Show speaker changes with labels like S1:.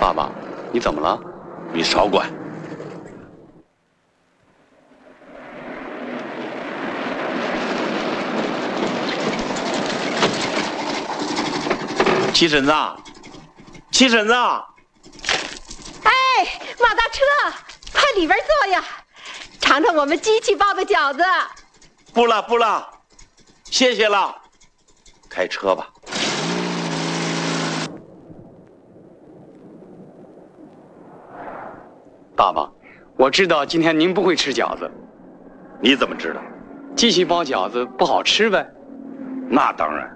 S1: 爸爸，你怎么了？
S2: 你少管。七婶子，七婶子！
S3: 哎，马大车，快里边坐呀，尝尝我们机器包的饺子。
S2: 不了不了，谢谢了。开车吧。
S1: 爸爸，我知道今天您不会吃饺子。
S2: 你怎么知道？
S1: 机器包饺子不好吃呗？
S2: 那当然。